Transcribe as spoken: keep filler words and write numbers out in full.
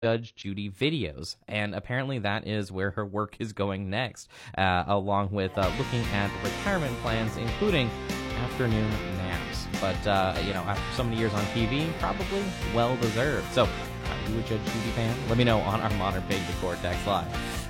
Judge Judy videos, and apparently that is where her work is going next, uh, along with uh, looking at retirement plans, including afternoon naps. But, uh, you know, after so many years on T V, probably well-deserved. So, are you a Judge Judy fan? Let me know on our Modern Page Record text line.